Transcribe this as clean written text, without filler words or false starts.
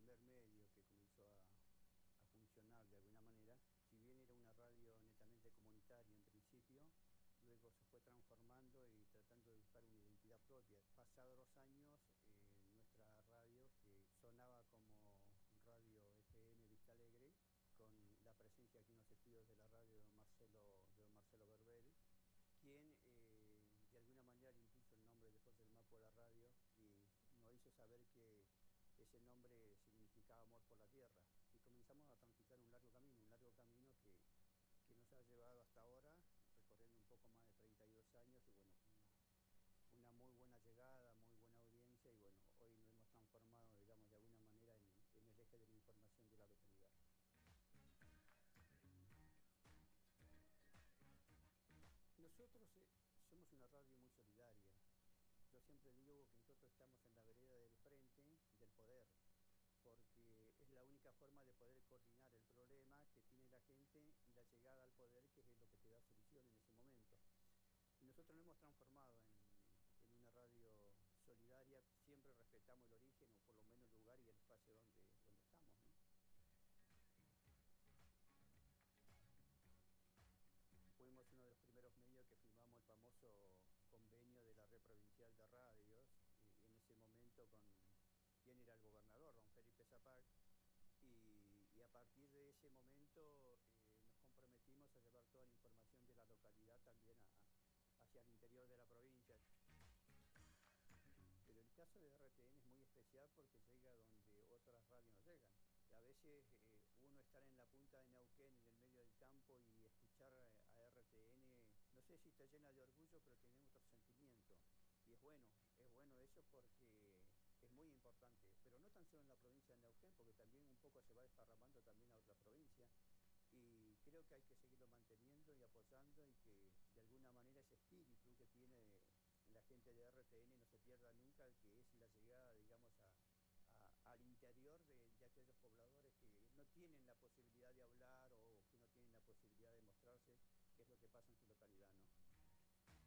primer medio que comenzó a funcionar de alguna manera, si bien era una radio netamente comunitaria en principio, luego se fue transformando y tratando de buscar una identidad propia. Pasados los años, nuestra radio, que sonaba como Radio FM Vista Alegre, con la presencia aquí en los estudios de la radio de Marcelo Berbel, quien de alguna manera le impuso el nombre de José del Mar por la radio y nos hizo saber que ese nombre significaba amor por la tierra. Y comenzamos a transitar un largo camino que nos ha llevado hasta ahora, recorriendo un poco más de 32 años y bueno, una muy buena llegada, muy buena audiencia y bueno, hoy nos hemos transformado, digamos, de alguna manera en el eje de la información de la localidad. Nosotros somos una radio muy solidaria. Yo siempre digo que nosotros estamos en la vereda del frente del poder, porque es la única forma de poder coordinar el problema que tiene la gente y la llegada al poder, que es lo que te da solución en ese momento. Y nosotros lo hemos transformado en una radio solidaria, siempre respetamos el origen, o por lo menos el lugar y el espacio donde estamos, ¿no? Fuimos uno de los primeros medios que firmamos el famoso convenio de la Red Provincial de Radios, en ese momento con quien era el gobernador, don Felipe Zapag, y a partir de ese momento nos comprometimos a llevar toda la información de la localidad también hacia el interior de la provincia. Pero el caso de RTN es muy especial porque llega donde otras radios no llegan. Y a veces uno estar en la punta de Neuquén, en el medio del campo, y escuchar a RTN, no sé si te llena de orgullo, pero tenemos otro sentimiento. Y es bueno eso porque es muy importante, pero no tan solo en la provincia de Neuquén, porque también un poco se va desparramando también a otras provincias. Y creo que hay que seguirlo manteniendo y apoyando y que de alguna manera ese espíritu que tiene la gente de RTN no se pierda nunca, que es la llegada, digamos, al interior de aquellos pobladores que no tienen la posibilidad de hablar